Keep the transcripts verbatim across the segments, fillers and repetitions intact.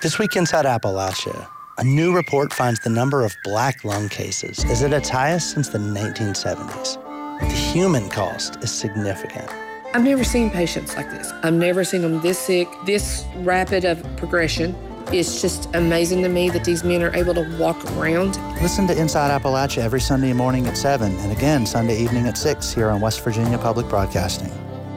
This week inside Appalachia, a new report finds the number of black lung cases is at its highest since the nineteen seventies. The human cost is significant. I've never seen patients like this. I've never seen them this sick, this rapid of progression. It's just amazing to me that these men are able to walk around. Listen to Inside Appalachia every Sunday morning at seven and again Sunday evening at six here on West Virginia Public Broadcasting.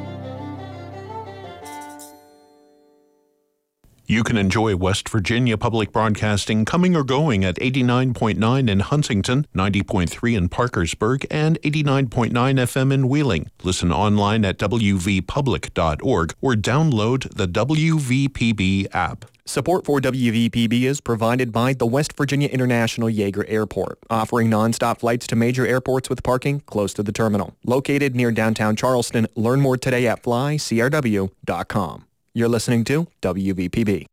You can enjoy West Virginia Public Broadcasting coming or going at eighty-nine point nine in Huntington, ninety point three in Parkersburg, and eighty-nine point nine F M in Wheeling. Listen online at w v public dot org or download the W V P B app. Support for W V P B is provided by the West Virginia International Yeager Airport, offering nonstop flights to major airports with parking close to the terminal. Located near downtown Charleston, learn more today at fly c r w dot com. You're listening to W V P B.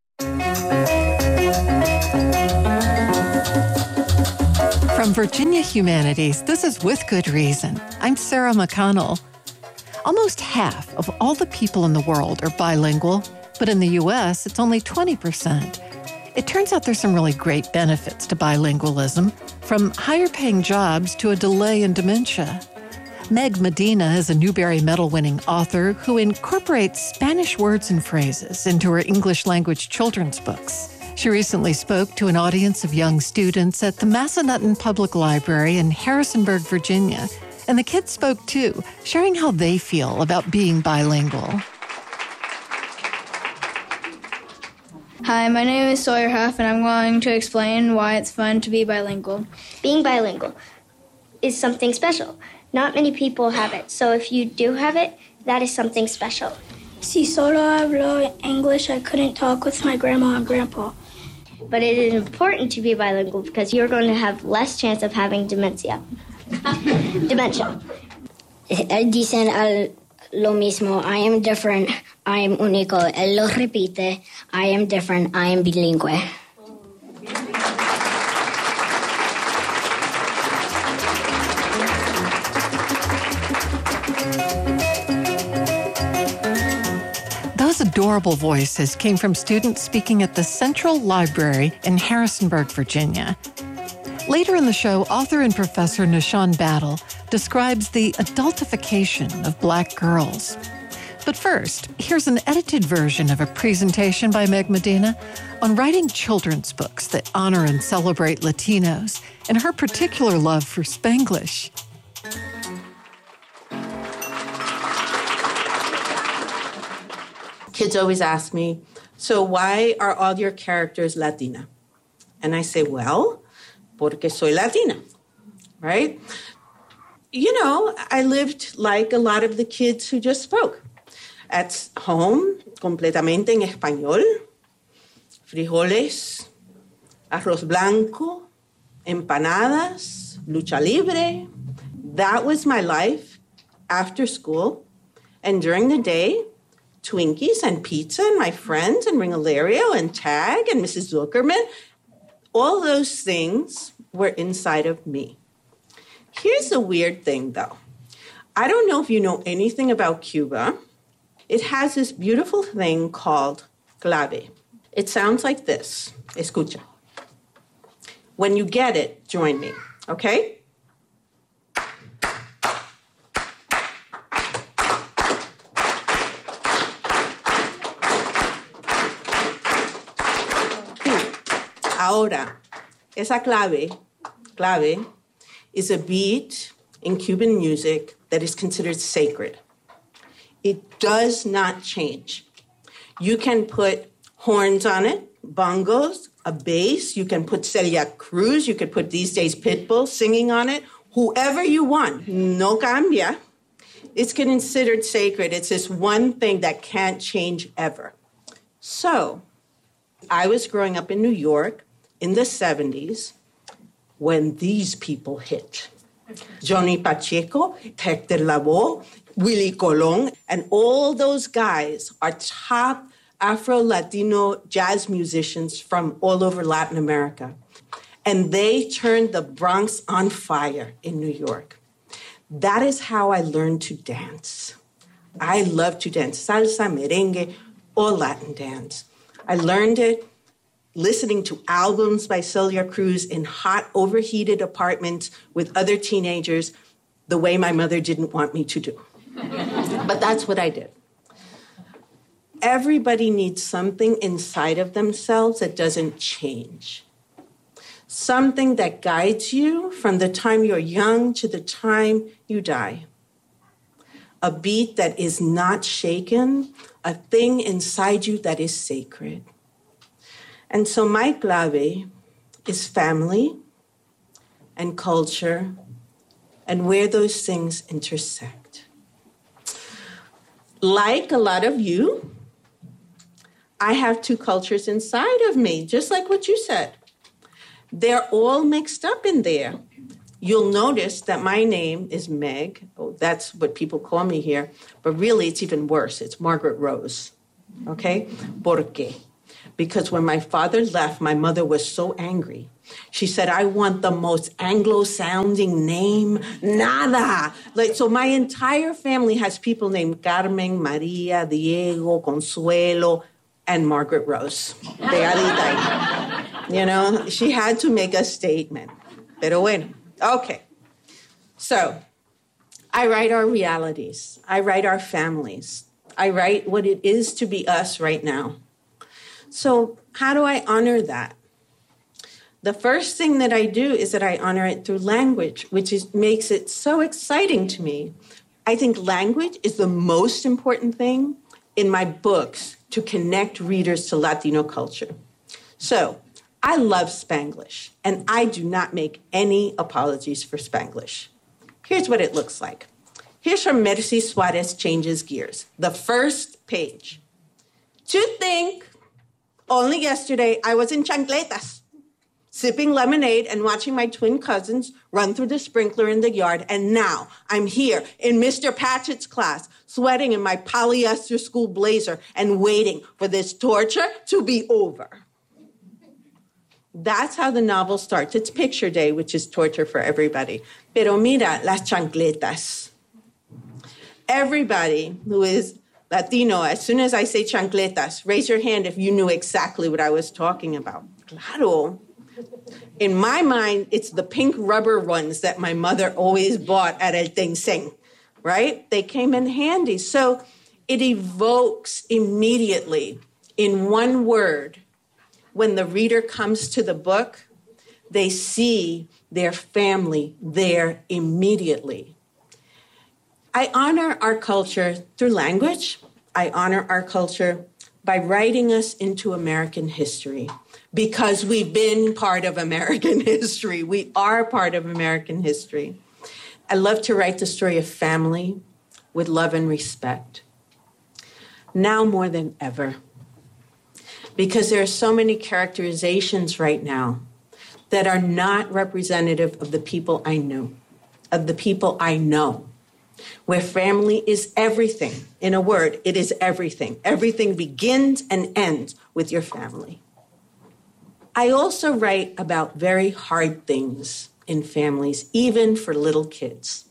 From Virginia Humanities, this is With Good Reason. I'm Sarah McConnell. Almost half of all the people in the world are bilingual, but in the U S, it's only twenty percent. It turns out there's some really great benefits to bilingualism, from higher-paying jobs to a delay in dementia. Meg Medina is a Newbery Medal-winning author who incorporates Spanish words and phrases into her English-language children's books. She recently spoke to an audience of young students at the Massanutten Public Library in Harrisonburg, Virginia, and the kids spoke too, sharing how they feel about being bilingual. Hi, my name is Sawyer Huff, and I'm going to explain why it's fun to be bilingual. Being bilingual is something special. Not many people have it, so if you do have it, that is something special. Si solo hablo English, I couldn't talk with my grandma and grandpa. But it is important to be bilingual because you're going to have less chance of having dementia. Dementia. Él dicen al lo mismo, I am different, I am único. Él lo repite, I am different, I am bilingüe. Those adorable voices came from students speaking at the Central Library in Harrisonburg, Virginia. Later in the show, author and professor Nishan Battle describes the adultification of black girls. But first, here's an edited version of a presentation by Meg Medina on writing children's books that honor and celebrate Latinos and her particular love for Spanglish. Kids always ask me, so why are all your characters Latina? And I say, well, porque soy Latina, right? You know, I lived like a lot of the kids who just spoke. At home, completamente en español, frijoles, arroz blanco, empanadas, lucha libre. That was my life after school. And during the day, Twinkies and pizza and my friends and Ringolario and Tag and Missus Zuckerman. All those things were inside of me. Here's the weird thing, though. I don't know if you know anything about Cuba. It has this beautiful thing called clave. It sounds like this. Escucha. When you get it, join me, okay? Ahora, esa clave, clave, is a beat in Cuban music that is considered sacred. It does not change. You can put horns on it, bongos, a bass. You can put Celia Cruz. You could put these days Pitbull singing on it. Whoever you want. No cambia. It's considered sacred. It's this one thing that can't change ever. So, I was growing up in New York in the seventies when these people hit. Johnny Pacheco, Hector Lavoe, Willie Colon, and all those guys are top Afro-Latino jazz musicians from all over Latin America. And they turned the Bronx on fire in New York. That is how I learned to dance. I love to dance salsa, merengue, or Latin dance. I learned it listening to albums by Celia Cruz in hot, overheated apartments with other teenagers the way my mother didn't want me to do. But that's what I did. Everybody needs something inside of themselves that doesn't change. Something that guides you from the time you're young to the time you die. A beat that is not shaken, a thing inside you that is sacred. And so my clave is family and culture and where those things intersect. Like a lot of you, I have two cultures inside of me, just like what you said. They're all mixed up in there. You'll notice that my name is Meg. Oh, that's what people call me here. But really, it's even worse. It's Margaret Rose. Okay? ¿Por qué? Because when my father left, my mother was so angry. She said, I want the most Anglo-sounding name. Nada. Like, so my entire family has people named Carmen, Maria, Diego, Consuelo, and Margaret Rose. Pegadita. You know, she had to make a statement. Pero bueno. Okay. So I write our realities. I write our families. I write what it is to be us right now. So how do I honor that? The first thing that I do is that I honor it through language, which is, makes it so exciting to me. I think language is the most important thing in my books to connect readers to Latino culture. So I love Spanglish, and I do not make any apologies for Spanglish. Here's what it looks like. Here's from Merci Suarez Changes Gears, the first page. To think, only yesterday I was in chancletas, sipping lemonade and watching my twin cousins run through the sprinkler in the yard, and now I'm here in Mister Patchett's class, sweating in my polyester school blazer and waiting for this torture to be over. That's how the novel starts. It's picture day, which is torture for everybody. Pero mira las chancletas. Everybody who is Latino, as soon as I say chancletas, raise your hand if you knew exactly what I was talking about. Claro. In my mind, it's the pink rubber ones that my mother always bought at El Tencent, right? They came in handy. So it evokes immediately in one word. When the reader comes to the book, they see their family there immediately. I honor our culture through language. I honor our culture by writing us into American history because we've been part of American history. We are part of American history. I love to write the story of family with love and respect. Now more than ever. Because there are so many characterizations right now that are not representative of the people I know, of the people I know, where family is everything. In a word, it is everything. Everything begins and ends with your family. I also write about very hard things in families, even for little kids.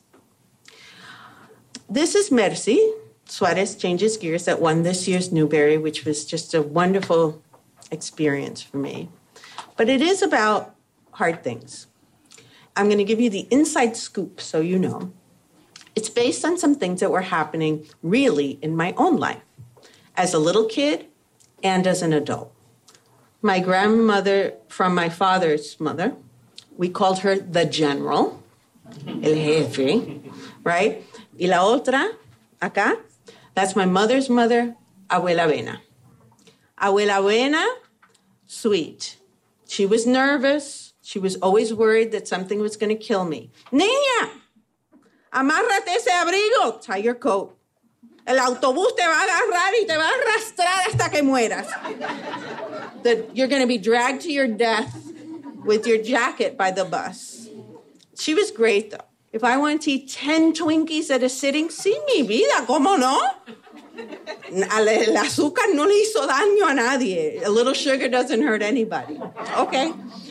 This is Merci Suarez Changes Gears that won this year's Newbery, which was just a wonderful experience for me. But it is about hard things. I'm going to give you the inside scoop so you know. It's based on some things that were happening really in my own life as a little kid and as an adult. My grandmother from my father's mother, we called her the general, el jefe, right? Y la otra, acá, that's my mother's mother, Abuela Vena. Abuela Vena, sweet. She was nervous. She was always worried that something was going to kill me. Niña, amárrate ese abrigo. Tie your coat. El autobús te va a agarrar y te va a arrastrar hasta que mueras. That you're going to be dragged to your death with your jacket by the bus. She was great, though. If I wanted to eat ten Twinkies at a sitting, sí, mi vida, ¿cómo no? El azúcar no le hizo daño a nadie. A little sugar doesn't hurt anybody. Okay.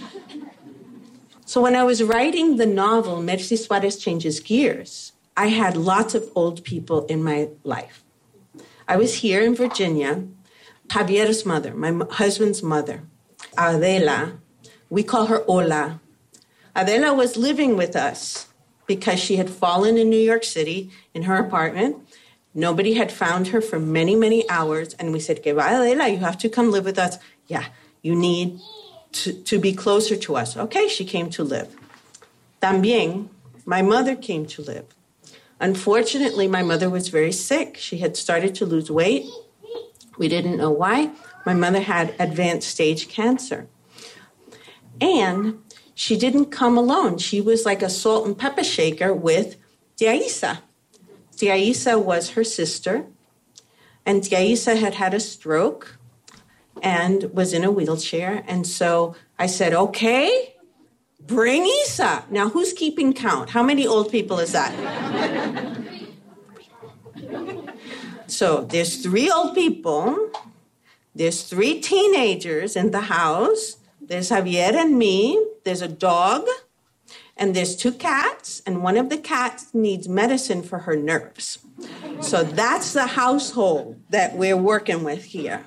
So when I was writing the novel, Merci Suarez Changes Gears, I had lots of old people in my life. I was here in Virginia. Javier's mother, my husband's mother, Adela, we call her Ola. Adela was living with us because she had fallen in New York City in her apartment. Nobody had found her for many, many hours. And we said, que va, Adela, you have to come live with us. Yeah, you need to, to be closer to us. Okay, she came to live. También, my mother came to live. Unfortunately, my mother was very sick. She had started to lose weight. We didn't know why. My mother had advanced stage cancer. And she didn't come alone. She was like a salt and pepper shaker with Tia Isa. Tia Isa was her sister, and Tia Isa had had a stroke and was in a wheelchair. And so I said, okay, bring Isa. Now, who's keeping count? How many old people is that? So there's three old people. There's three teenagers in the house. There's Javier and me. There's a dog. And there's two cats. And one of the cats needs medicine for her nerves. So that's the household that we're working with here.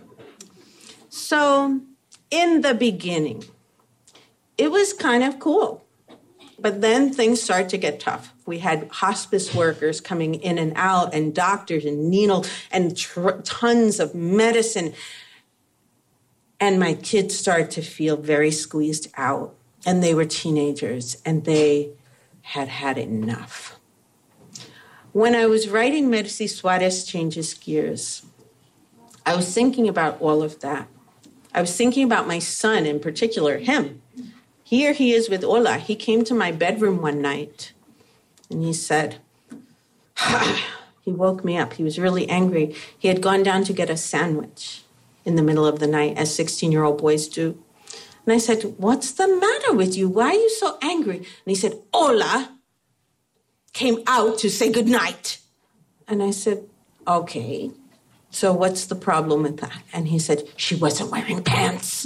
So in the beginning, it was kind of cool. But then things started to get tough. We had hospice workers coming in and out, and doctors and needles and tr- tons of medicine. And my kids started to feel very squeezed out. And they were teenagers, and they had had enough. When I was writing Merci Suarez Changes Gears, I was thinking about all of that. I was thinking about my son in particular, him. Here he is with Ola. He came to my bedroom one night, and he said, he woke me up. He was really angry. He had gone down to get a sandwich in the middle of the night, as sixteen-year-old boys do. And I said, what's the matter with you? Why are you so angry? And he said, Ola came out to say goodnight. And I said, okay, so what's the problem with that? And he said, she wasn't wearing pants.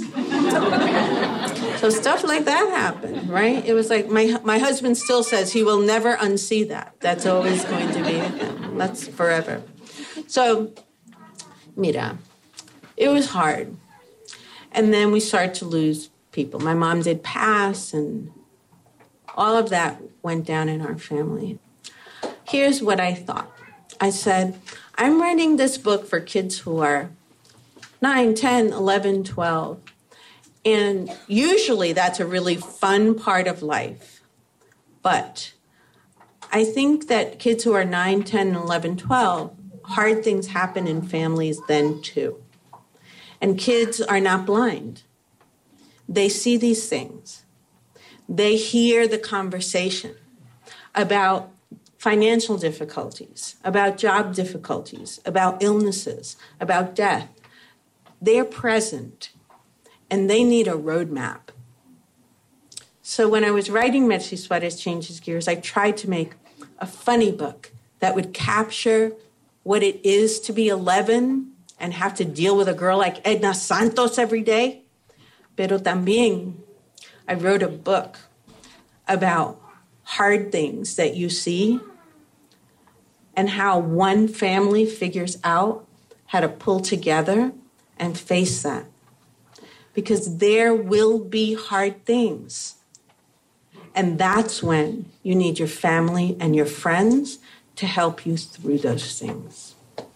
So stuff like that happened, right? It was like my my husband still says he will never unsee that. That's always going to be with him. That's forever. So, mira, it was hard. And then we started to lose people. My mom did pass, and all of that went down in our family. Here's what I thought. I said, I'm writing this book for kids who are nine, ten, eleven, twelve. And usually that's a really fun part of life. But I think that kids who are nine, ten, eleven, twelve, hard things happen in families then too. And kids are not blind. They see these things. They hear the conversation about financial difficulties, about job difficulties, about illnesses, about death. They're present, and they need a roadmap. So when I was writing Merci Suarez Changes Gears, I tried to make a funny book that would capture what it is to be eleven and have to deal with a girl like Edna Santos every day. Pero también, I wrote a book about hard things that you see and how one family figures out how to pull together and face that. Because there will be hard things. And that's when you need your family and your friends to help you through those things.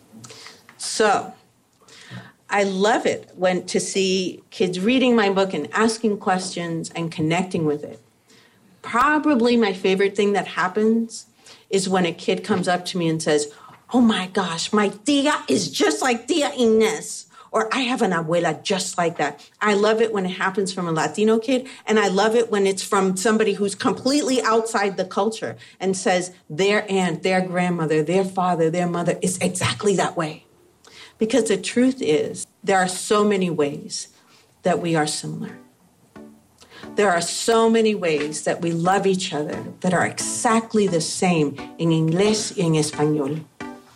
So, I love it when to see kids reading my book and asking questions and connecting with it. Probably my favorite thing that happens is when a kid comes up to me and says, oh my gosh, my tia is just like Tia Inés, or I have an abuela just like that. I love it when it happens from a Latino kid, and I love it when it's from somebody who's completely outside the culture and says their aunt, their grandmother, their father, their mother is exactly that way. Because the truth is, there are so many ways that we are similar. There are so many ways that we love each other that are exactly the same in English y en Español.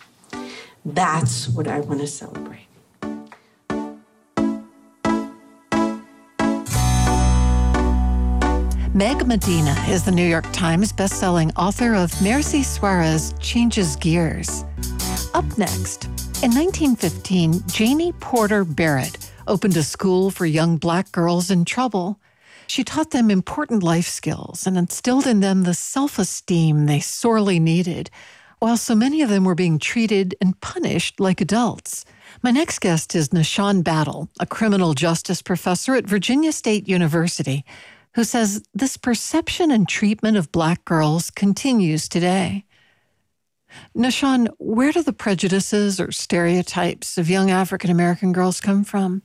That's what I want to celebrate. Meg Medina is the New York Times bestselling author of Merci Suarez Changes Gears. Up next, in nineteen fifteen, Janie Porter Barrett opened a school for young Black girls in trouble. She taught them important life skills and instilled in them the self-esteem they sorely needed, while so many of them were being treated and punished like adults. My next guest is Nashawn Battle, a criminal justice professor at Virginia State University, who says this perception and treatment of Black girls continues today. Nashawn, where do the prejudices or stereotypes of young African-American girls come from?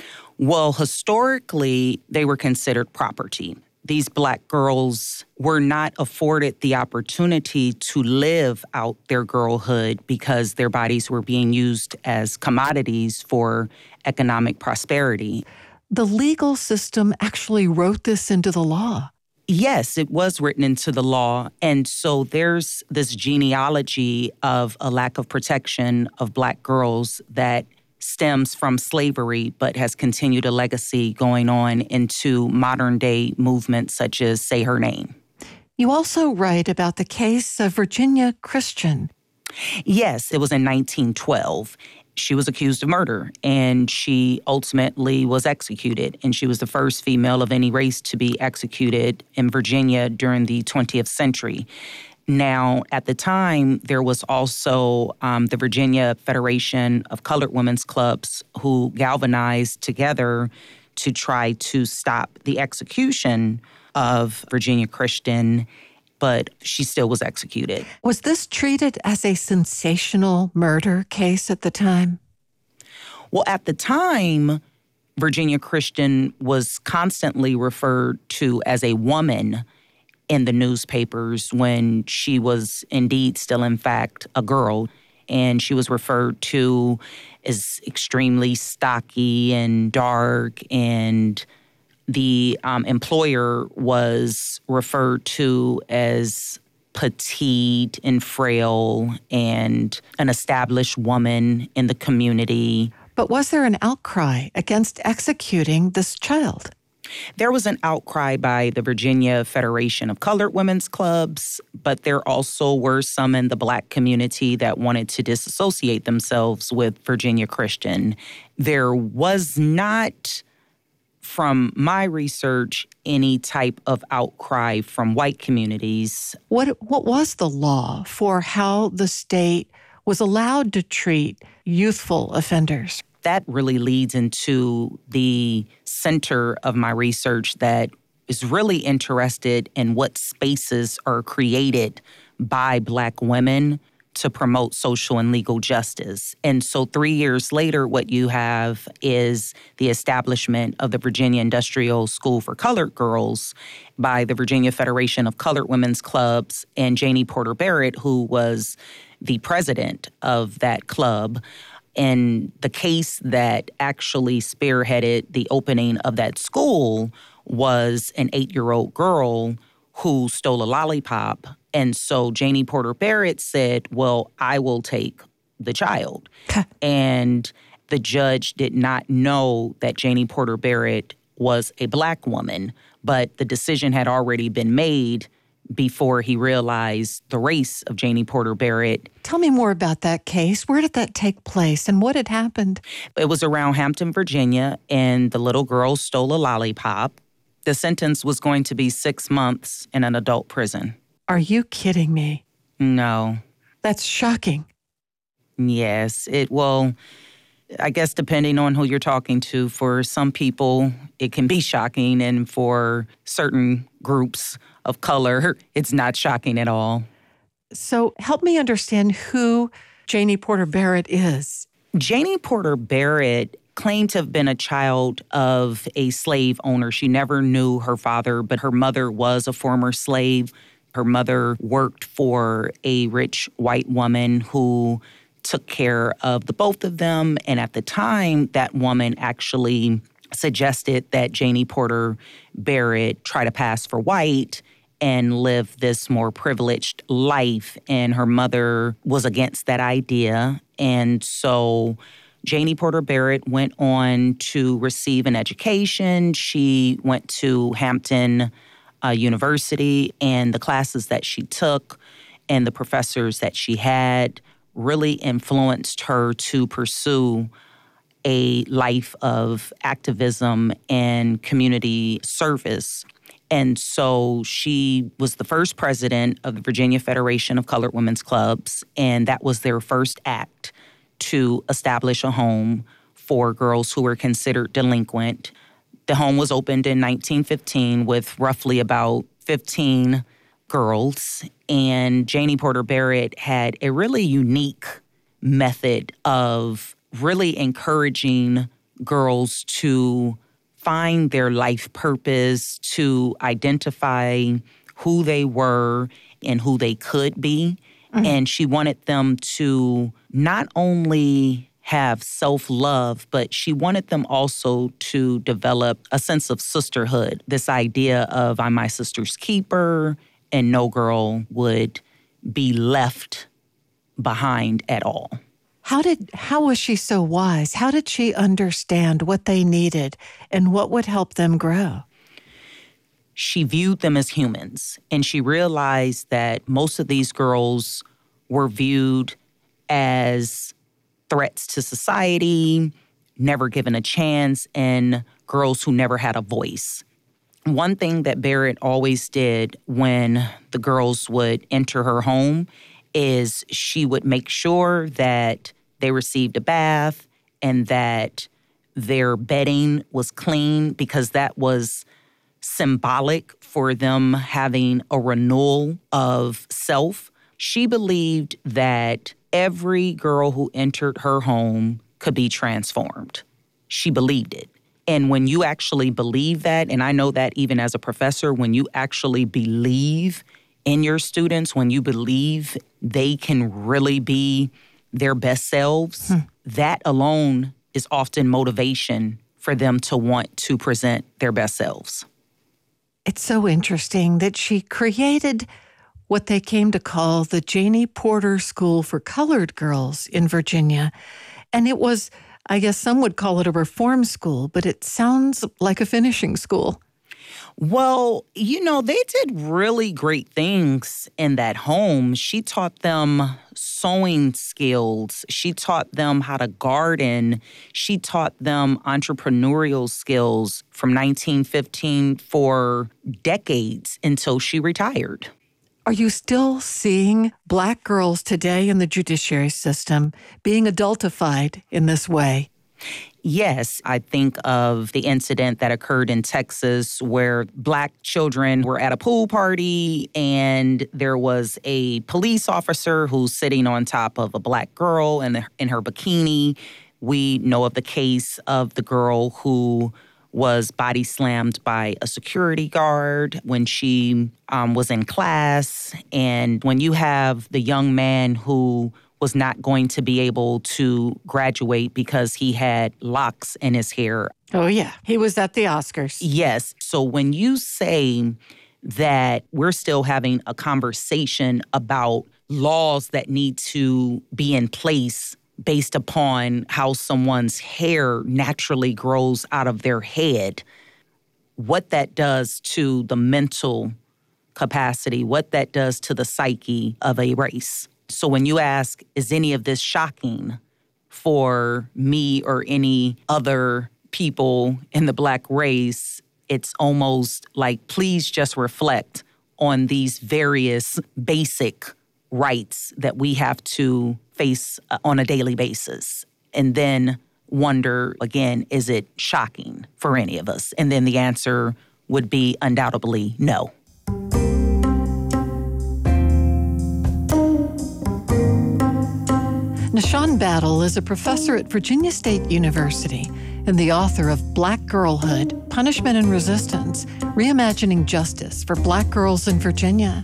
Well, historically, they were considered property. These Black girls were not afforded the opportunity to live out their girlhood because their bodies were being used as commodities for economic prosperity. The legal system actually wrote this into the law. Yes, it was written into the law. And so there's this genealogy of a lack of protection of Black girls that stems from slavery, but has continued a legacy going on into modern-day movements such as Say Her Name. You also write about the case of Virginia Christian. Yes, it was in nineteen twelve. She was accused of murder, and she ultimately was executed. And she was the first female of any race to be executed in Virginia during the twentieth century. Now, at the time, there was also um, the Virginia Federation of Colored Women's Clubs who galvanized together to try to stop the execution of Virginia Christian, but she still was executed. Was this treated as a sensational murder case at the time? Well, at the time, Virginia Christian was constantly referred to as a woman in the newspapers when she was indeed still, in fact, a girl. And she was referred to as extremely stocky and dark, and the um, employer was referred to as petite and frail and an established woman in the community. But was there an outcry against executing this child? There was an outcry by the Virginia Federation of Colored Women's Clubs, but there also were some in the Black community that wanted to disassociate themselves with Virginia Christian. There was not, from my research, any type of outcry from white communities. What what was the law for how the state was allowed to treat youthful offenders? That really leads into the center of my research that is really interested in what spaces are created by Black women to promote social and legal justice. And so three years later, what you have is the establishment of the Virginia Industrial School for Colored Girls by the Virginia Federation of Colored Women's Clubs and Janie Porter Barrett, who was the president of that club. And the case that actually spearheaded the opening of that school was an eight-year-old girl who stole a lollipop. And so Janie Porter Barrett said, well, I will take the child. And the judge did not know that Janie Porter Barrett was a Black woman, but the decision had already been made before he realized the race of Janie Porter Barrett. Tell me more about that case. Where did that take place and what had happened? It was around Hampton, Virginia, and the little girl stole a lollipop. The sentence was going to be six months in an adult prison. Are you kidding me? No. That's shocking. Yes, it will. I guess depending on who you're talking to, for some people, it can be shocking. And for certain groups of color, it's not shocking at all. So help me understand who Janie Porter Barrett is. Janie Porter Barrett claimed to have been a child of a slave owner. She never knew her father, but her mother was a former slave. Her mother worked for a rich white woman who took care of the both of them. And at the time, that woman actually suggested that Janie Porter Barrett try to pass for white and live this more privileged life. And her mother was against that idea. And so Janie Porter Barrett went on to receive an education. She went to Hampton uh, University, and the classes that she took and the professors that she had really influenced her to pursue a life of activism and community service. And so she was the first president of the Virginia Federation of Colored Women's Clubs, and that was their first act to establish a home for girls who were considered delinquent. The home was opened in nineteen fifteen with roughly about fifteen girls, and Janie Porter Barrett had a really unique method of really encouraging girls to find their life purpose, to identify who they were and who they could be. Mm-hmm. And she wanted them to not only have self-love, but she wanted them also to develop a sense of sisterhood, this idea of I'm my sister's keeper and no girl would be left behind at all. How did how was she so wise? How did she understand what they needed and what would help them grow? She viewed them as humans, and she realized that most of these girls were viewed as threats to society, never given a chance, and girls who never had a voice. One thing that Barrett always did when the girls would enter her home is she would make sure that they received a bath and that their bedding was clean, because that was symbolic for them having a renewal of self. She believed that every girl who entered her home could be transformed. She believed it. And when you actually believe that, and I know that even as a professor, when you actually believe in your students, when you believe they can really be their best selves, hmm. that alone is often motivation for them to want to present their best selves. It's so interesting that she created what they came to call the Janie Porter School for Colored Girls in Virginia. And it was, I guess some would call it a reform school, but it sounds like a finishing school. Well, you know, they did really great things in that home. She taught them sewing skills. She taught them how to garden. She taught them entrepreneurial skills from nineteen fifteen for decades until she retired. Are you still seeing Black girls today in the judiciary system being adultified in this way? Yes, I think of the incident that occurred in Texas where Black children were at a pool party and there was a police officer who's sitting on top of a Black girl in, the, in her bikini. We know of the case of the girl who was body slammed by a security guard when she um, was in class. And when you have the young man who was not going to be able to graduate because he had locks in his hair. Oh, yeah. He was at the Oscars. Yes. So when you say that we're still having a conversation about laws that need to be in place based upon how someone's hair naturally grows out of their head, what that does to the mental capacity, what that does to the psyche of a race. So when you ask, is any of this shocking for me or any other people in the Black race, it's almost like, please just reflect on these various basic rights that we have to face on a daily basis. And then wonder, again, is it shocking for any of us? And then the answer would be undoubtedly no. Nashawn Battle is a professor at Virginia State University and the author of Black Girlhood, Punishment and Resistance, Reimagining Justice for Black Girls in Virginia.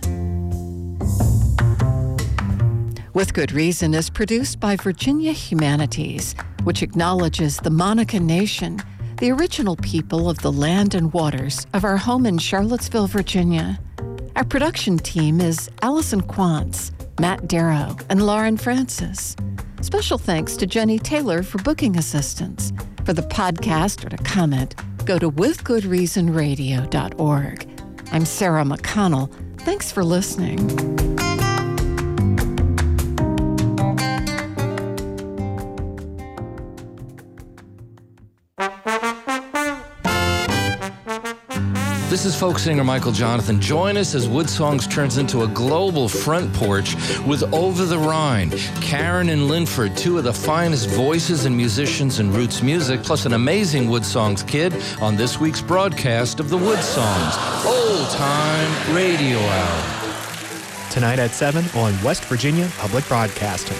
With Good Reason is produced by Virginia Humanities, which acknowledges the Monacan Nation, the original people of the land and waters of our home in Charlottesville, Virginia. Our production team is Allison Quantz, Matt Darrow, and Lauren Francis. Special thanks to Jenny Taylor for booking assistance. For the podcast or to comment, go to with good reason radio dot org. I'm Sarah McConnell. Thanks for listening. This is folk singer Michael Jonathan. Join us as Woodsongs turns into a global front porch with Over the Rhine, Karen and Linford, two of the finest voices and musicians in roots music, plus an amazing Woodsongs kid on this week's broadcast of the Woodsongs Old Time Radio Hour. Tonight at seven on West Virginia Public Broadcasting.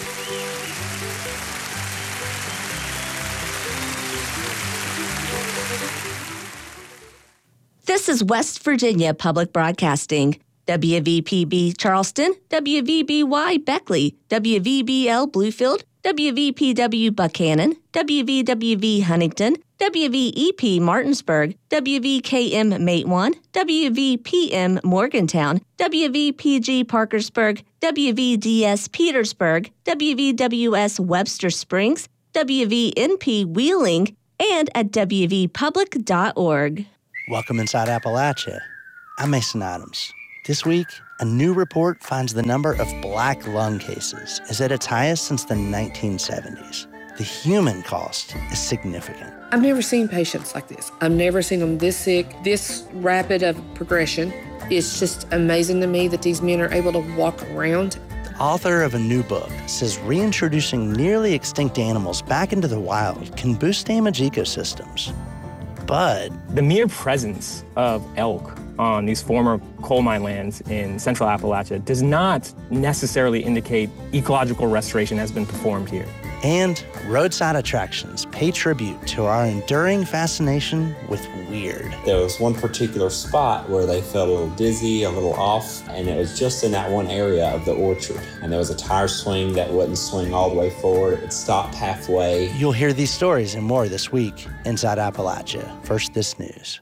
This is West Virginia Public Broadcasting. W V P B Charleston, W V B Y Beckley, W V B L Bluefield, W V P W Buchanan, W V W V Huntington, W V E P Martinsburg, W V K M Matewan, W V P M Morgantown, W V P G Parkersburg, W V D S Petersburg, W V W S Webster Springs, W V N P Wheeling, and at W V public dot org. Welcome inside Appalachia. I'm Mason Adams. This week, a new report finds the number of black lung cases is at its highest since the nineteen seventies. The human cost is significant. I've never seen patients like this. I've never seen them this sick, this rapid of progression. It's just amazing to me that these men are able to walk around. The author of a new book says reintroducing nearly extinct animals back into the wild can boost damaged ecosystems. But the mere presence of elk on these former coal mine lands in central Appalachia does not necessarily indicate ecological restoration has been performed here. And roadside attractions pay tribute to our enduring fascination with weird. There was one particular spot where they felt a little dizzy, a little off, and it was just in that one area of the orchard. And there was a tire swing that wouldn't swing all the way forward. It stopped halfway. You'll hear these stories and more this week inside Appalachia. First, this news.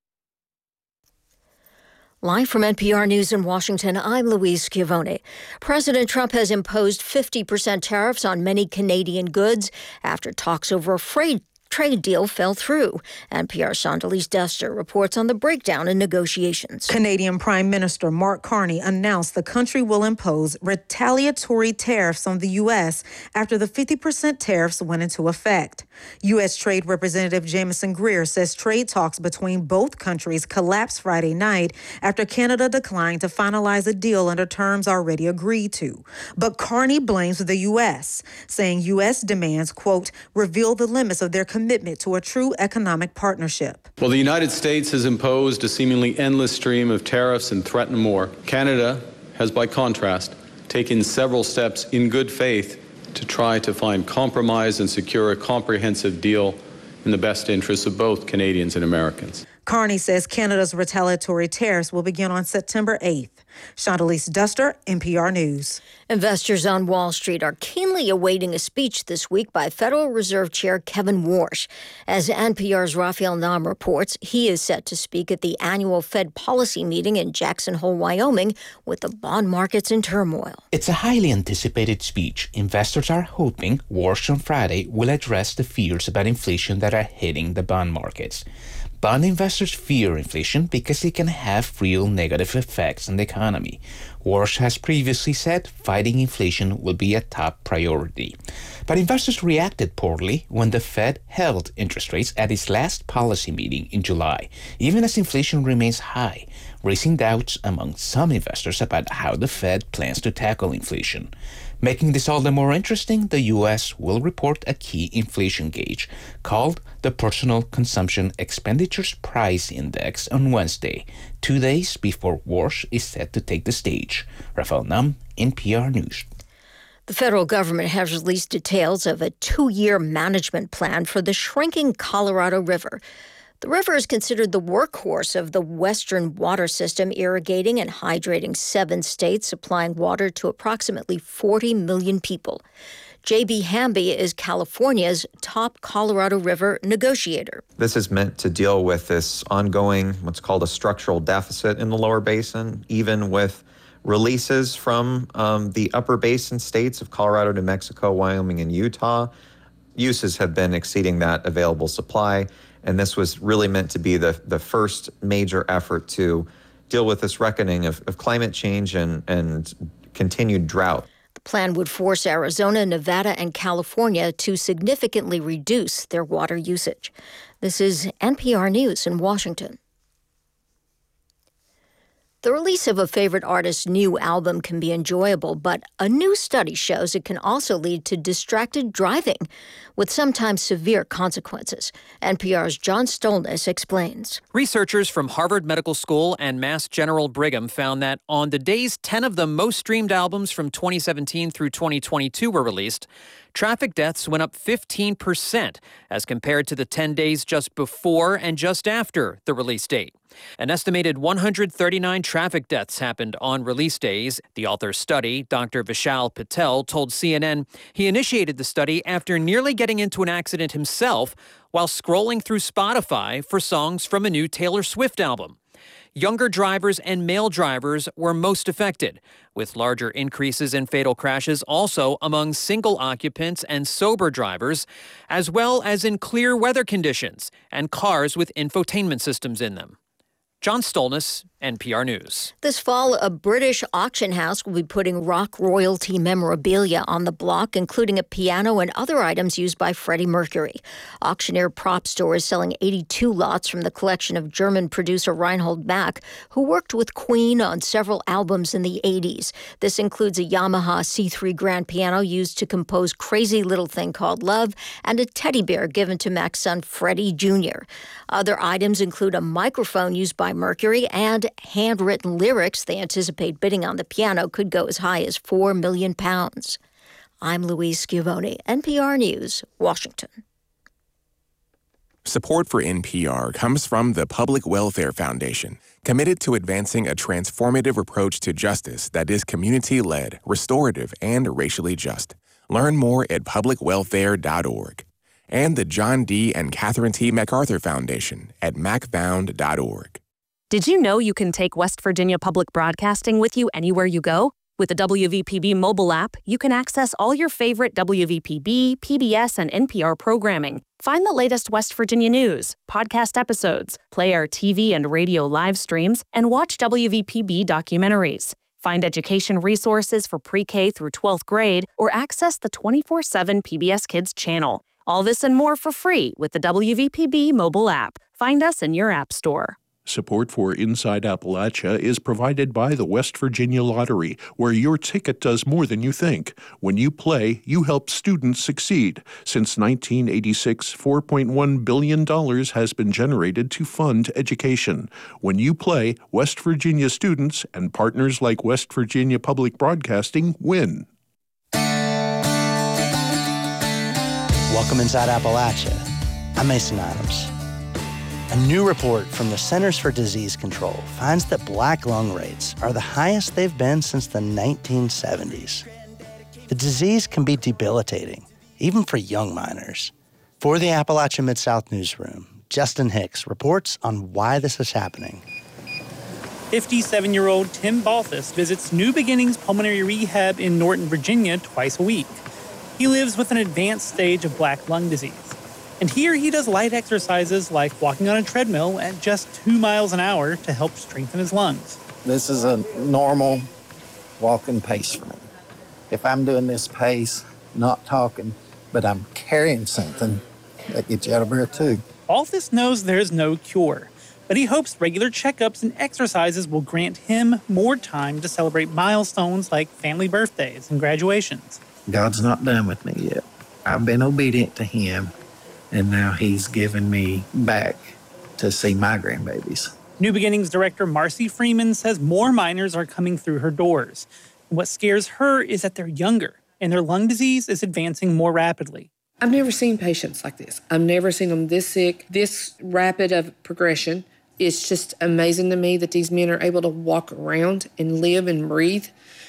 Live from N P R News in Washington, I'm Louise Schiavone. President Trump has imposed fifty percent tariffs on many Canadian goods after talks over a freight trade deal fell through. N P R's Chandalise Duster reports on the breakdown in negotiations. Canadian Prime Minister Mark Carney announced the country will impose retaliatory tariffs on the U S after the fifty percent tariffs went into effect. U S Trade Representative Jameson Greer says trade talks between both countries collapsed Friday night after Canada declined to finalize a deal under terms already agreed to. But Carney blames the U S, saying U S demands, quote, reveal the limits of their commitment to a true economic partnership. Well, the United States has imposed a seemingly endless stream of tariffs and threatened more. Canada has, by contrast, taken several steps in good faith to try to find compromise and secure a comprehensive deal in the best interests of both Canadians and Americans. Carney says Canada's retaliatory tariffs will begin on September eighth. Chandalise Duster, N P R News. Investors on Wall Street are keenly awaiting a speech this week by Federal Reserve Chair Kevin Warsh. As N P R's Raphael Nam reports, he is set to speak at the annual Fed policy meeting in Jackson Hole, Wyoming, with the bond markets in turmoil. It's a highly anticipated speech. Investors are hoping Warsh on Friday will address the fears about inflation that are hitting the bond markets. Bond investors fear inflation because it can have real negative effects on the economy. Warsh has previously said fighting inflation will be a top priority. But investors reacted poorly when the Fed held interest rates at its last policy meeting in July, even as inflation remains high, raising doubts among some investors about how the Fed plans to tackle inflation. Making this all the more interesting, the U S will report a key inflation gauge called the Personal Consumption Expenditures Price Index on Wednesday, two days before Warsh is set to take the stage. Raphael Nam, N P R News. The federal government has released details of a two-year management plan for the shrinking Colorado River. The river is considered the workhorse of the Western water system, irrigating and hydrating seven states, supplying water to approximately forty million people. J B Hamby is California's top Colorado River negotiator. This is meant to deal with this ongoing, what's called a structural deficit in the lower basin, even with releases from um, the upper basin states of Colorado, New Mexico, Wyoming, and Utah. Uses have been exceeding that available supply. And this was really meant to be the, the first major effort to deal with this reckoning of, of climate change and, and continued drought. The plan would force Arizona, Nevada, and California to significantly reduce their water usage. This is N P R News in Washington. The release of a favorite artist's new album can be enjoyable, but a new study shows it can also lead to distracted driving, with sometimes severe consequences. N P R's John Stolnis explains. Researchers from Harvard Medical School and Mass General Brigham found that on the days ten of the most streamed albums from twenty seventeen through twenty twenty-two were released, traffic deaths went up fifteen percent as compared to the ten days just before and just after the release date. An estimated one hundred thirty-nine traffic deaths happened on release days. The author's study, Doctor Vishal Patel, told C N N he initiated the study after nearly getting into an accident himself while scrolling through Spotify for songs from a new Taylor Swift album. Younger drivers and male drivers were most affected, with larger increases in fatal crashes also among single occupants and sober drivers, as well as in clear weather conditions and cars with infotainment systems in them. John Stolnis, N P R News. This fall, a British auction house will be putting rock royalty memorabilia on the block, including a piano and other items used by Freddie Mercury. Auctioneer Prop Store is selling eighty-two lots from the collection of German producer Reinhold Mack, who worked with Queen on several albums in the eighties. This includes a Yamaha C three grand piano used to compose Crazy Little Thing Called Love and a teddy bear given to Mack's son Freddie Junior Other items include a microphone used by Mercury and handwritten lyrics. They anticipate bidding on the piano could go as high as four million pounds. I'm Louise Schiavone, N P R News, Washington. Support for N P R comes from the Public Welfare Foundation, committed to advancing a transformative approach to justice that is community-led, restorative, and racially just. Learn more at public welfare dot org. And the John D. and Catherine T. MacArthur Foundation at mac found dot org. Did you know you can take West Virginia Public Broadcasting with you anywhere you go? With the W V P B mobile app, you can access all your favorite W V P B, P B S, and N P R programming. Find the latest West Virginia news, podcast episodes, play our T V and radio live streams, and watch W V P B documentaries. Find education resources for pre-K through twelfth grade, or access the twenty-four seven P B S Kids channel. All this and more for free with the W V P B mobile app. Find us in your app store. Support for Inside Appalachia is provided by the West Virginia Lottery, where your ticket does more than you think. When you play, you help students succeed. Since nineteen eighty-six, four point one billion dollars has been generated to fund education. When you play, West Virginia students and partners like West Virginia Public Broadcasting win. Welcome inside Appalachia. I'm Mason Adams. A new report from the Centers for Disease Control finds that black lung rates are the highest they've been since the nineteen seventies. The disease can be debilitating, even for young miners. For the Appalachia Mid-South Newsroom, Justin Hicks reports on why this is happening. fifty-seven-year-old Tim Balthus visits New Beginnings Pulmonary Rehab in Norton, Virginia twice a week. He lives with an advanced stage of black lung disease. And here he does light exercises like walking on a treadmill at just two miles an hour to help strengthen his lungs. This is a normal walking pace for me. If I'm doing this pace, not talking, but I'm carrying something, that gets you out of breath too. Balthus knows there's no cure, but he hopes regular checkups and exercises will grant him more time to celebrate milestones like family birthdays and graduations. God's not done with me yet. I've been obedient to him, and now he's given me back to see my grandbabies. New Beginnings director Marcy Freeman says more miners are coming through her doors. What scares her is that they're younger, and their lung disease is advancing more rapidly. I've never seen patients like this. I've never seen them this sick, this rapid of progression. It's just amazing to me that these men are able to walk around and live and breathe,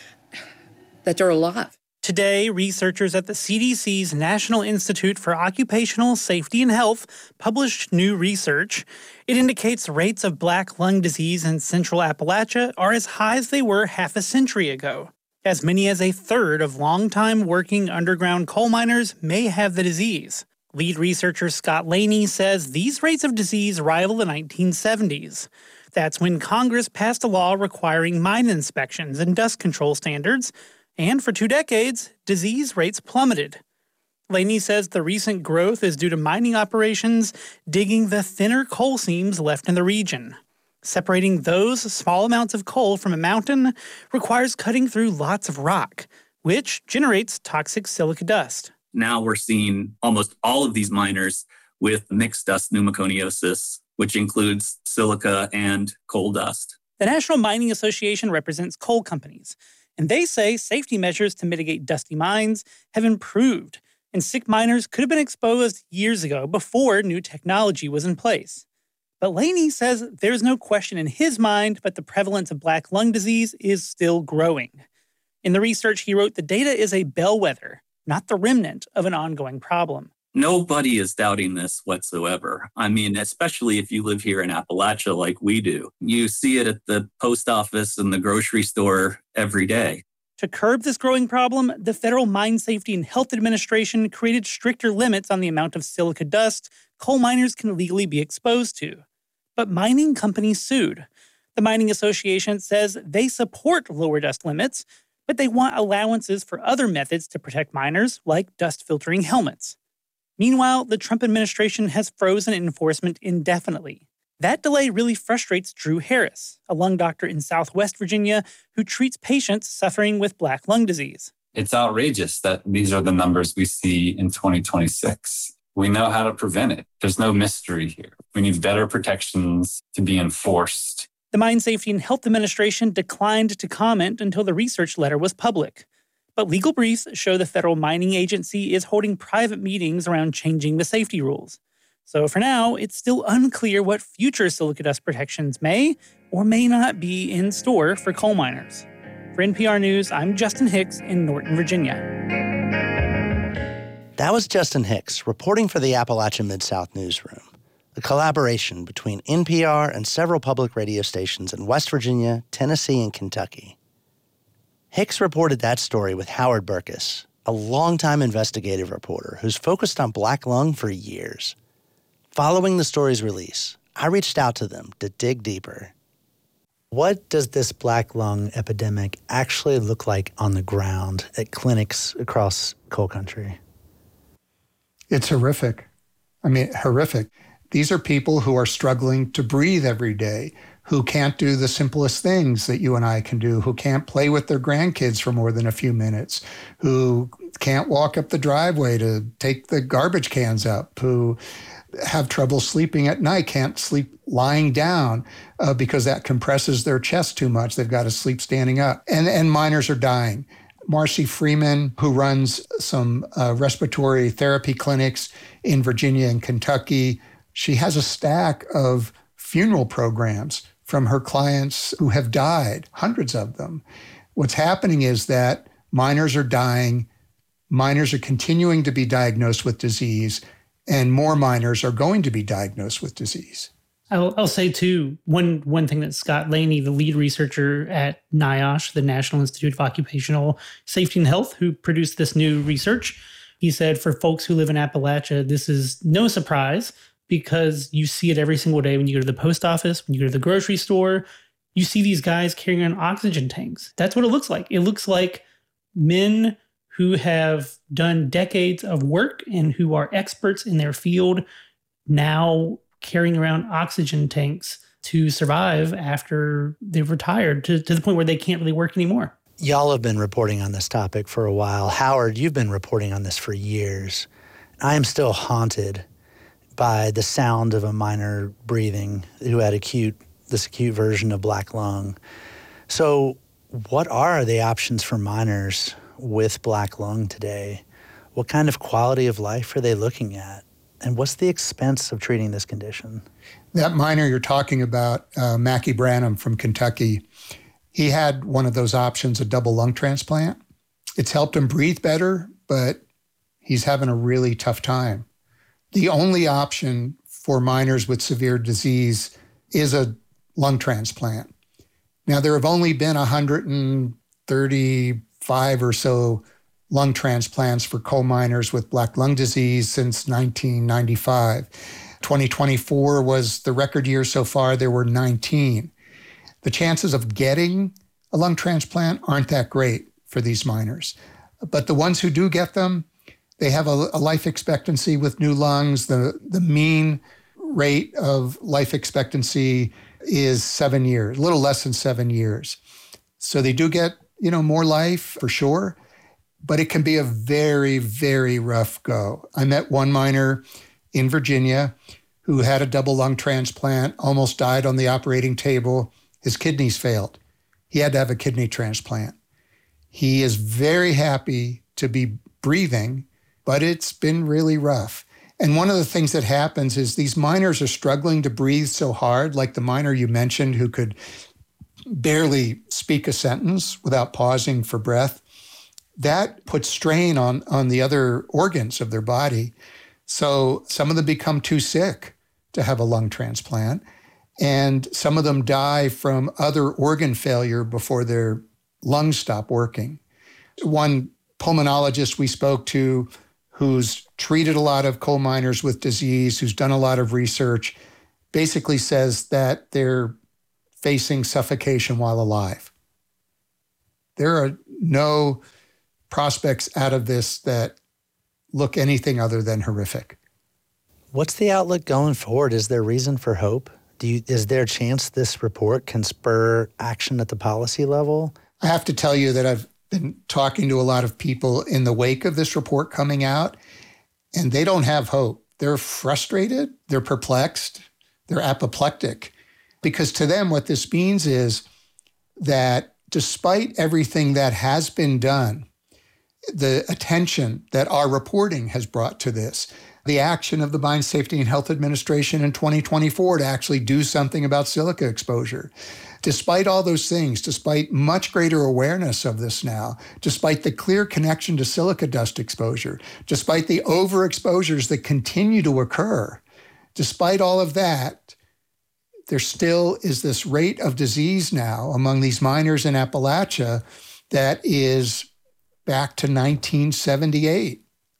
that they're alive. Today, researchers at the C D C's National Institute for Occupational Safety and Health published new research. It indicates rates of black lung disease in Central Appalachia are as high as they were half a century ago. As many as a third of longtime working underground coal miners may have the disease. Lead researcher Scott Laney says these rates of disease rival the nineteen seventies. That's when Congress passed a law requiring mine inspections and dust control standards. And for two decades, disease rates plummeted. Laney says the recent growth is due to mining operations digging the thinner coal seams left in the region. Separating those small amounts of coal from a mountain requires cutting through lots of rock, which generates toxic silica dust. Now we're seeing almost all of these miners with mixed dust pneumoconiosis, which includes silica and coal dust. The National Mining Association represents coal companies, and they say safety measures to mitigate dusty mines have improved, and sick miners could have been exposed years ago before new technology was in place. But Laney says there's no question in his mind, but the prevalence of black lung disease is still growing. In the research he wrote, the data is a bellwether, not the remnant of an ongoing problem. Nobody is doubting this whatsoever. I mean, especially if you live here in Appalachia like we do. You see it at the post office and the grocery store every day. To curb this growing problem, the Federal Mine Safety and Health Administration created stricter limits on the amount of silica dust coal miners can legally be exposed to. But mining companies sued. The Mining Association says they support lower dust limits, but they want allowances for other methods to protect miners, like dust filtering helmets. Meanwhile, the Trump administration has frozen enforcement indefinitely. That delay really frustrates Drew Harris, a lung doctor in Southwest Virginia who treats patients suffering with black lung disease. It's outrageous that these are the numbers we see in twenty twenty-six. We know how to prevent it. There's no mystery here. We need better protections to be enforced. The Mine Safety and Health Administration declined to comment until the research letter was public. But legal briefs show the federal mining agency is holding private meetings around changing the safety rules. So for now, it's still unclear what future silica dust protections may or may not be in store for coal miners. For N P R News, I'm Justin Hicks in Norton, Virginia. That was Justin Hicks reporting for the Appalachian Mid-South Newsroom, a collaboration between N P R and several public radio stations in West Virginia, Tennessee, and Kentucky. Hicks reported that story with Howard Burkus, a longtime investigative reporter who's focused on black lung for years. Following the story's release, I reached out to them to dig deeper. What does this black lung epidemic actually look like on the ground at clinics across coal country? It's horrific. I mean, horrific. These are people who are struggling to breathe every day, who can't do the simplest things that you and I can do, who can't play with their grandkids for more than a few minutes, who can't walk up the driveway to take the garbage cans up, who have trouble sleeping at night, can't sleep lying down uh, because that compresses their chest too much. They've got to sleep standing up. And, and miners are dying. Marcy Freeman, who runs some uh, respiratory therapy clinics in Virginia and Kentucky, she has a stack of funeral programs from her clients who have died, hundreds of them. What's happening is that miners are dying, miners are continuing to be diagnosed with disease, and more miners are going to be diagnosed with disease. I'll, I'll say, too, one, one thing that Scott Laney, the lead researcher at NIOSH, the National Institute of Occupational Safety and Health, who produced this new research, he said for folks who live in Appalachia, this is no surprise because you see it every single day when you go to the post office, when you go to the grocery store. You see these guys carrying around oxygen tanks. That's what it looks like. It looks like men who have done decades of work and who are experts in their field now carrying around oxygen tanks to survive after they've retired to, to the point where they can't really work anymore. Y'all have been reporting on this topic for a while. Howard, you've been reporting on this for years. I am still haunted by the sound of a miner breathing who had acute, this acute version of black lung. So what are the options for miners with black lung today? What kind of quality of life are they looking at? And what's the expense of treating this condition? That miner you're talking about, uh, Mackie Branham from Kentucky, he had one of those options, a double lung transplant. It's helped him breathe better, but he's having a really tough time. The only option for miners with severe disease is a lung transplant. Now, there have only been one hundred thirty-five or so lung transplants for coal miners with black lung disease since nineteen ninety-five. twenty twenty-four was the record year so far. There were nineteen. The chances of getting a lung transplant aren't that great for these miners. But the ones who do get them, they have a, a life expectancy with new lungs. The, the mean rate of life expectancy is seven years, a little less than seven years. So they do get, you know, more life for sure, but it can be a very, very rough go. I met one miner in Virginia who had a double lung transplant, almost died on the operating table. His kidneys failed. He had to have a kidney transplant. He is very happy to be breathing, but it's been really rough. And one of the things that happens is these miners are struggling to breathe so hard, like the miner you mentioned who could barely speak a sentence without pausing for breath. That puts strain on, on the other organs of their body. So some of them become too sick to have a lung transplant, and some of them die from other organ failure before their lungs stop working. One pulmonologist we spoke to who's treated a lot of coal miners with disease, who's done a lot of research, basically says that they're facing suffocation while alive. There are no prospects out of this that look anything other than horrific. What's the outlook going forward? Is there reason for hope? Do you, is there a chance this report can spur action at the policy level? I have to tell you that I've been talking to a lot of people in the wake of this report coming out, and they don't have hope. They're frustrated, they're perplexed, they're apoplectic, because to them what this means is that despite everything that has been done, the attention that our reporting has brought to this, the action of the Mine Safety and Health Administration in twenty twenty-four to actually do something about silica exposure. Despite all those things, despite much greater awareness of this now, despite the clear connection to silica dust exposure, despite the overexposures that continue to occur, despite all of that, there still is this rate of disease now among these miners in Appalachia that is back to nineteen seventy-eight.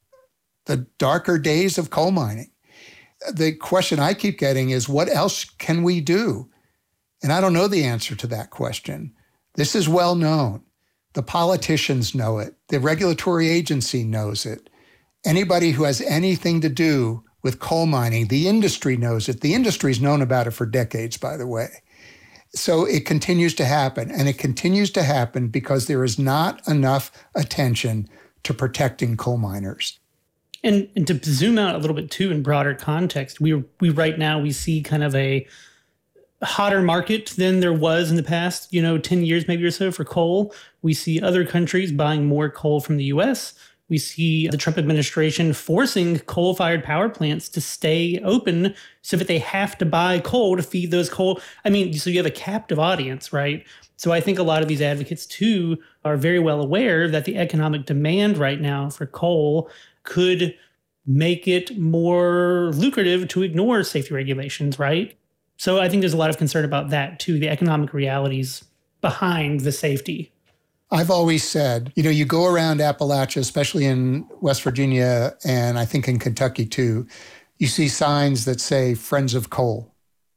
The darker days of coal mining. The question I keep getting is, what else can we do? And I don't know the answer to that question. This is well known. The politicians know it. The regulatory agency knows it. Anybody who has anything to do with coal mining, the industry knows it. The industry's known about it for decades, by the way. So it continues to happen, and it continues to happen because there is not enough attention to protecting coal miners. And, and to zoom out a little bit too in broader context, we we right now we see kind of a hotter market than there was in the past, you know, ten years maybe or so for coal. We see other countries buying more coal from the U S. We see the Trump administration forcing coal-fired power plants to stay open so that they have to buy coal to feed those coal. I mean, so you have a captive audience, right? So I think a lot of these advocates too are very well aware that the economic demand right now for coal could make it more lucrative to ignore safety regulations, right? So I think there's a lot of concern about that too, the economic realities behind the safety. I've always said, you know, you go around Appalachia, especially in West Virginia, and I think in Kentucky too, you see signs that say Friends of Coal.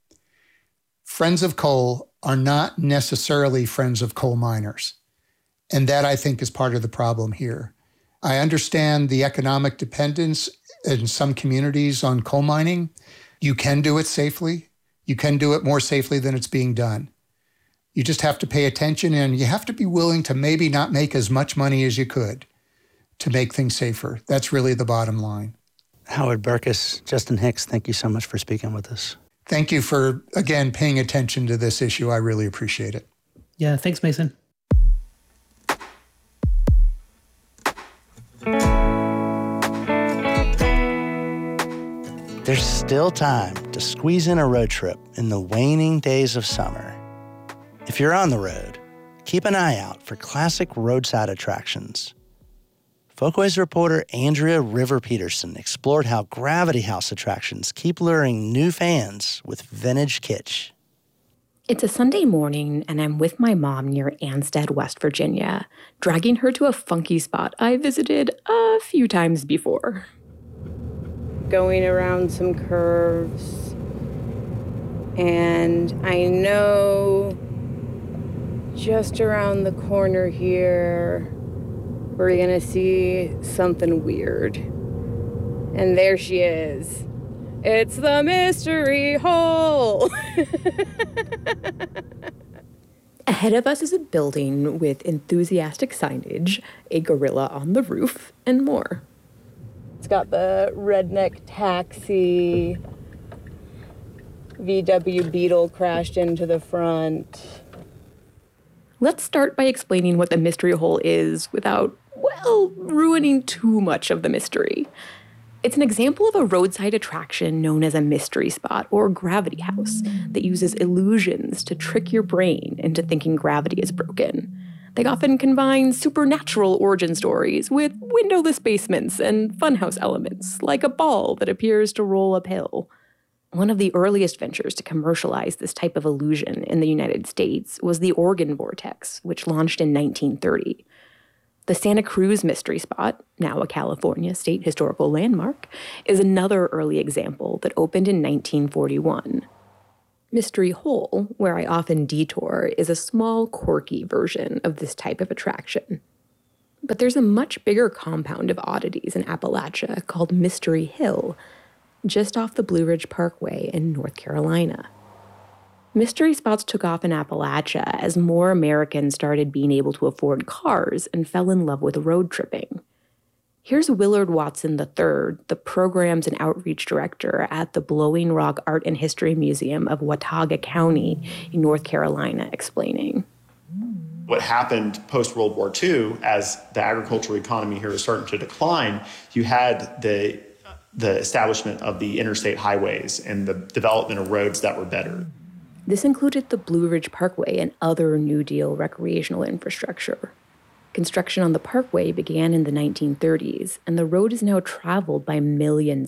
Friends of Coal are not necessarily friends of coal miners. And that, I think, is part of the problem here. I understand the economic dependence in some communities on coal mining. You can do it safely. You can do it more safely than it's being done. You just have to pay attention, and you have to be willing to maybe not make as much money as you could to make things safer. That's really the bottom line. Howard Berkus, Justin Hicks, thank you so much for speaking with us. Thank you for, again, paying attention to this issue. I really appreciate it. Yeah, thanks, Mason. There's still time to squeeze in a road trip in the waning days of summer. If you're on the road, keep an eye out for classic roadside attractions. Folkways reporter Andrea River Peterson explored how Gravity House attractions keep luring new fans with vintage kitsch. It's a Sunday morning, and I'm with my mom near Anstead, West Virginia, dragging her to a funky spot I visited a few times before. Going around some curves, and I know just around the corner here, we're gonna see something weird. And there she is. It's the mystery hole. Ahead of us is a building with enthusiastic signage, a gorilla on the roof, and more. It's got the redneck taxi. V W Beetle crashed into the front. Let's start by explaining what the mystery hole is without, well, ruining too much of the mystery. It's an example of a roadside attraction known as a mystery spot or gravity house that uses illusions to trick your brain into thinking gravity is broken. They often combine supernatural origin stories with windowless basements and funhouse elements, like a ball that appears to roll uphill. One of the earliest ventures to commercialize this type of illusion in the United States was the Oregon Vortex, which launched in nineteen thirty. The Santa Cruz Mystery Spot, now a California State Historical Landmark, is another early example that opened in nineteen forty-one. Mystery Hole, where I often detour, is a small, quirky version of this type of attraction. But there's a much bigger compound of oddities in Appalachia called Mystery Hill, just off the Blue Ridge Parkway in North Carolina. Mystery spots took off in Appalachia as more Americans started being able to afford cars and fell in love with road tripping. Here's Willard Watson the third, the programs and outreach director at the Blowing Rock Art and History Museum of Watauga County in North Carolina, explaining. What happened post-World War Two, as the agricultural economy here was starting to decline, you had the, the establishment of the interstate highways and the development of roads that were better. This included the Blue Ridge Parkway and other New Deal recreational infrastructure. Construction on the parkway began in the nineteen thirties, and the road is now traveled by millions